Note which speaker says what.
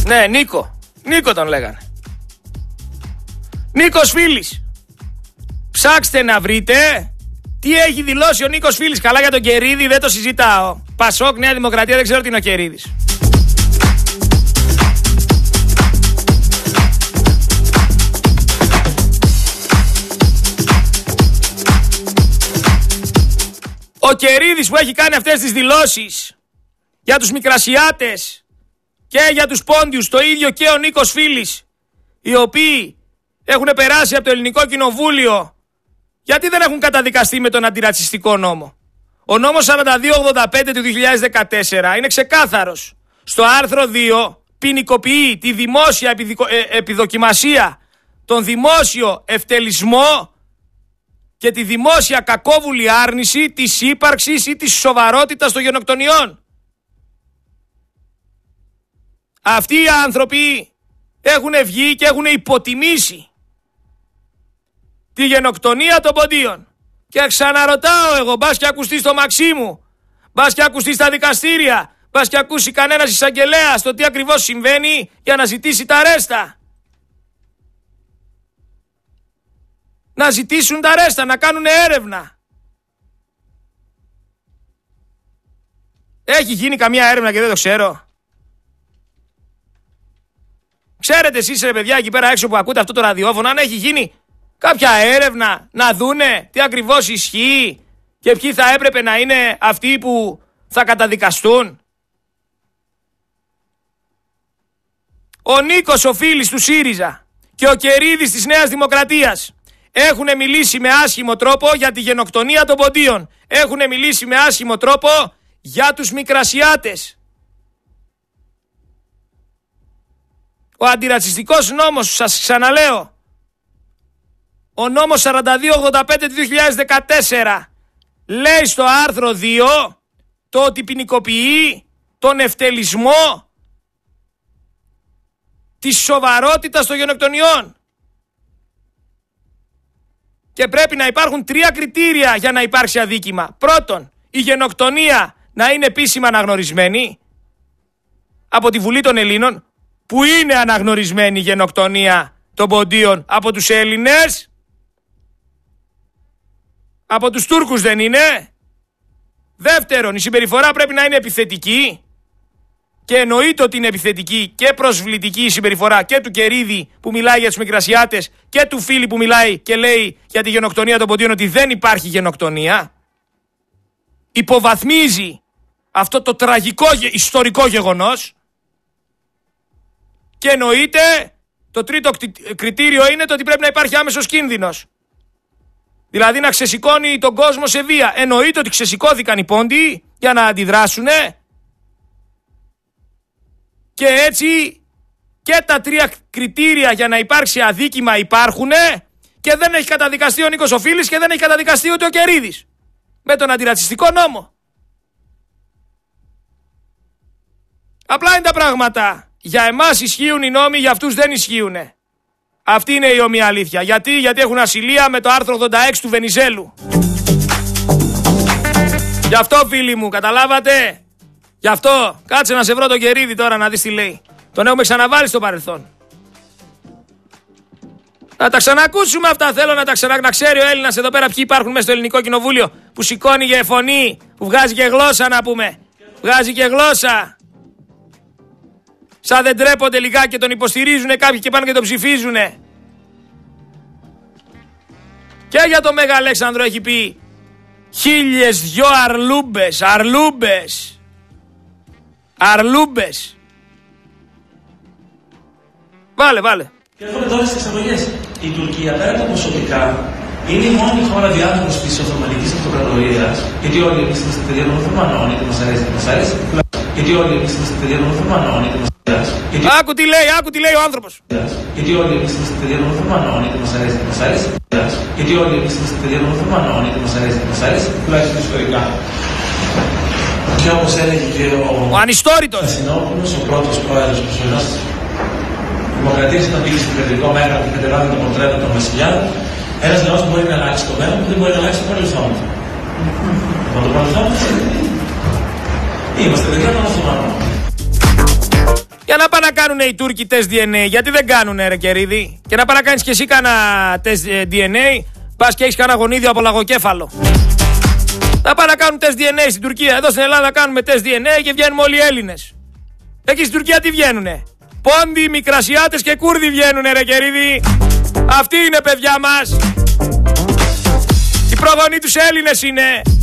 Speaker 1: Ναι, Νίκο. Νίκο τον λέγανε. Νίκος Φίλης. Ψάξτε να βρείτε τι έχει δηλώσει ο Νίκος Φίλης. Καλά για τον Κερίδη δεν το συζητάω. Πασόκ, Νέα Δημοκρατία, δεν ξέρω τι είναι ο Κερίδης. Ο Κερίδης που έχει κάνει αυτές τις δηλώσεις για τους Μικρασιάτες και για τους Πόντιους, το ίδιο και ο Νίκος Φίλης, οι οποίοι έχουν περάσει από το Ελληνικό Κοινοβούλιο, γιατί δεν έχουν καταδικαστεί με τον αντιρατσιστικό νόμο. Ο νόμος 4285 του 2014 είναι ξεκάθαρος. Στο άρθρο 2 ποινικοποιεί τη δημόσια επιδοκιμασία, τον δημόσιο ευτελισμό και τη δημόσια κακόβουλη άρνηση της ύπαρξης ή της σοβαρότητας των γενοκτονιών. Αυτοί οι άνθρωποι έχουν βγει και έχουν υποτιμήσει τη γενοκτονία των Ποντίων. Και ξαναρωτάω εγώ, μπας και ακουστεί στο Μαξίμου, μπας και ακουστεί στα δικαστήρια, μπας και ακούσει κανένας εισαγγελέας το τι ακριβώς συμβαίνει για να ζητήσει τα ρέστα. Να ζητήσουν τα ρέστα, να κάνουν έρευνα. Έχει γίνει καμία έρευνα και δεν το ξέρω? Ξέρετε εσείς ρε παιδιά εκεί πέρα έξω που ακούτε αυτό το ραδιόφωνο, αν έχει γίνει κάποια έρευνα να δούνε τι ακριβώς ισχύει και ποιοι θα έπρεπε να είναι αυτοί που θα καταδικαστούν? Ο Νίκος ο Φίλης του ΣΥΡΙΖΑ και ο Κερίδης της Νέας Δημοκρατίας έχουν μιλήσει με άσχημο τρόπο για τη γενοκτονία των Ποντίων. Έχουν μιλήσει με άσχημο τρόπο για τους Μικρασιάτες. Ο αντιρατσιστικός νόμος, σας ξαναλέω, ο νόμος 4285 του 2014 λέει στο άρθρο 2 το ότι ποινικοποιεί τον ευτελισμό της σοβαρότητας των γενοκτονιών. Και πρέπει να υπάρχουν 3 κριτήρια για να υπάρξει αδίκημα. Πρώτον, η γενοκτονία να είναι επίσημα αναγνωρισμένη από τη Βουλή των Ελλήνων, που είναι αναγνωρισμένη η γενοκτονία των Ποντίων από τους Έλληνες. Από τους Τούρκους δεν είναι? Δεύτερον, η συμπεριφορά πρέπει να είναι επιθετική. Και εννοείται ότι είναι επιθετική και προσβλητική η συμπεριφορά και του Κερίδη που μιλάει για τους Μικρασιάτες και του Φίλη που μιλάει και λέει για τη γενοκτονία των Ποντίων ότι δεν υπάρχει γενοκτονία. Υποβαθμίζει αυτό το τραγικό ιστορικό γεγονός. Και εννοείται το τρίτο κριτήριο είναι το ότι πρέπει να υπάρχει άμεσος κίνδυνος. Δηλαδή να ξεσηκώνει τον κόσμο σε βία. Εννοείται ότι ξεσηκώθηκαν οι Πόντιοι για να αντιδράσουνε. Και έτσι και τα 3 κριτήρια για να υπάρξει αδίκημα υπάρχουνε και δεν έχει καταδικαστεί ο Νίκος ο Φίλης και δεν έχει καταδικαστεί ούτε ο Κερίδης με τον αντιρατσιστικό νόμο. Απλά είναι τα πράγματα. Για εμάς ισχύουν οι νόμοι, για αυτούς δεν ισχύουνε. Αυτή είναι η ομοία αλήθεια. Γιατί έχουν ασυλία με το άρθρο 86 του Βενιζέλου. Γι' αυτό φίλοι μου, καταλάβατε? Γι' αυτό κάτσε να σε βρω τον Κερίδη τώρα να δεις τι λέει. Τον έχουμε ξαναβάλει στο παρελθόν. Να τα ξανακούσουμε αυτά. Θέλω να ξέρει ο Έλληνας εδώ πέρα ποιοι υπάρχουν μέσα στο Ελληνικό Κοινοβούλιο, που σηκώνει και φωνή, που βγάζει και γλώσσα να πούμε. Βγάζει και γλώσσα. Σαν δεν τρέπονται λιγάκι και τον υποστηρίζουνε κάποιοι και πάνε και τον ψηφίζουνε. Και για τον Μέγα Αλέξανδρο έχει πει 1002 αρλούμπες. Αρλούμπες. Βάλε.
Speaker 2: Και έρχομαι τώρα στις εξαγωγές. Η Τουρκία πέρα από προσωπικά είναι η μόνη χώρα διάδοχος της Οθωμανικής Αυτοκρατορίας. Γιατί όλοι εμείς είμαστε παιδιά των Οθωμανών, είτε μας αρέσει είτε μας αρέσει. Γιατί όλοι εμείς είμαστε παιδιά των Οθωμανών, είτε μας αρέσει.
Speaker 1: Άκου τι λέει ο άνθρωπος.
Speaker 2: Γιατί όλοι εμείς είμαστε παιδιά των Οθωμανών, είτε μας αρέσει είτε μας αρέσει. Γιατί όλοι εμείς είμαστε παιδιά των Οθωμανών, είτε μας αρέσει είτε μας αρέσει. Τουλάχιστον ιστορικά. Και όπως έλεγε και ο
Speaker 1: Ανιστόρητος
Speaker 2: Ασυνόπουλος, ο πρώτος πρόεδρος του Σωρινός Δημοκρατίας, όταν πήγε στο Κεντρικό Μέγαρο και κατεβάζει το πορτρέτο των βασιλιάδων, ένας λαός μπορεί να αλλάξει το μέλλον, δεν μπορεί να αλλάξει το παρελθόν. Από το παρελθόν είμαστε παιδιά των Οθωμανών.
Speaker 1: Για να πάνε να κάνουν οι Τούρκοι τεστ DNA, γιατί δεν κάνουνε ρε Κερίδη? Και να πάνε να κάνεις και εσύ κάνα τεστ DNA, πας και έχεις κάνα γονίδιο από λαγοκέφαλο. Να πάνε να κάνουν τεστ DNA στην Τουρκία. Εδώ στην Ελλάδα κάνουμε τεστ DNA και βγαίνουμε όλοι οι Έλληνες. Εκεί στην Τουρκία τι βγαίνουνε? Πόντιοι, Μικρασιάτες και Κούρδοι βγαίνουνε ρε Κερίδη. Αυτοί είναι παιδιά μας. Οι προγονείς τους Έλληνες είναι.